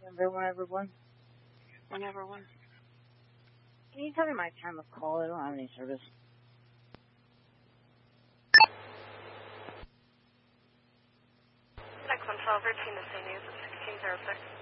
Number one, everyone. Whenever one. Can you tell me my time of call? I don't have any service. X112, routine to St. News at 1606.